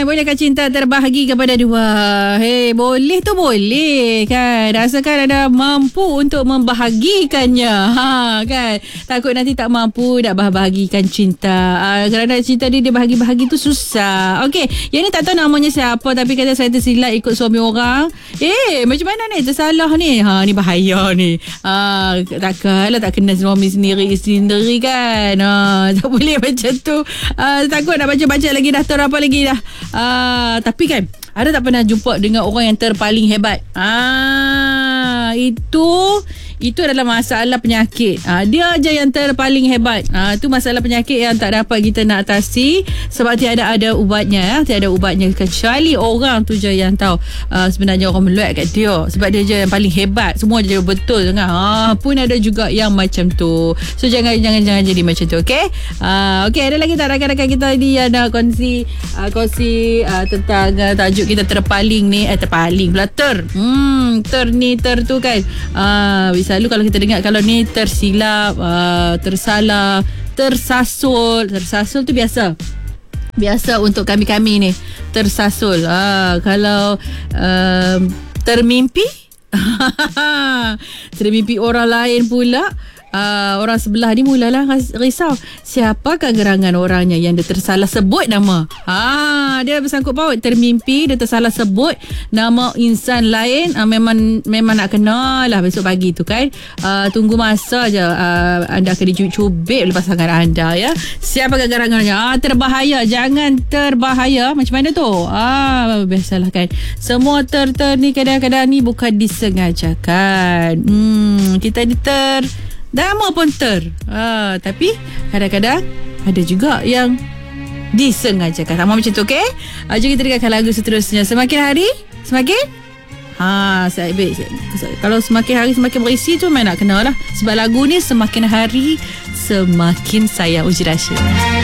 bolehkah cinta terbahagi kepada dua? Boleh tu boleh kan. Rasakan anda mampu untuk membahagikannya. Kan. Takut nanti tak mampu nak bahagikan cinta. Kerana cinta dia bahagi-bahagi tu susah. Okey, yang ni tak tahu namanya siapa tapi kata saya tersilap ikut suami orang. Macam mana ni? Tersalah ni. Ni bahaya ni. Takkanlah tak kena suami sendiri, isteri sendiri kan. Tak boleh macam tu. Takut nak baca-baca lagi dah apa lagi dah. Tapi kan ada tak pernah jumpa dengan orang yang terpaling hebat? Itu adalah masalah penyakit. Dia aja yang terpaling hebat. Itu masalah penyakit yang tak dapat kita nak atasi sebab tiada ada ubatnya. Tiada ubatnya kecuali orang tu je yang tahu sebenarnya orang meluat kat dia sebab dia je yang paling hebat. Semua je betul sangat. Pun ada juga yang macam tu. So jangan jadi macam tu, okey? Okey, ada lagi tak rakan-rakan kita ni yang nak kongsi tentang tajuk kita terpaling ni. Terpaling pula ter tu kan. Selalu kalau kita dengar kalau ni tersilap, tersalah, tersasul tu biasa untuk kami ni tersasul. Kalau termimpi termimpi orang lain pula. Orang sebelah ni mulalah risau. Siapakah gerangan orangnya yang dia tersalah sebut nama? Dia bersangkut paut termimpi, dia tersalah sebut nama insan lain. Memang nak kenal lah besok pagi tu kan. Tunggu masa je anda akan dicubit oleh pasangan anda ya. Siapakah gerangannya? Terbahaya. Jangan terbahaya. Macam mana tu? Biasalah kan. Semua ter ni kadang-kadang ni bukan disengajakan. Kita ni nama pun tapi kadang-kadang ada juga yang disengajakan. Sama macam tu, okey? Jom kita dengarkan lagu seterusnya. Semakin hari semakin kalau semakin hari semakin berisi tu memang nak kenal lah. Sebab lagu ni semakin hari semakin sayang. Uji rahsia.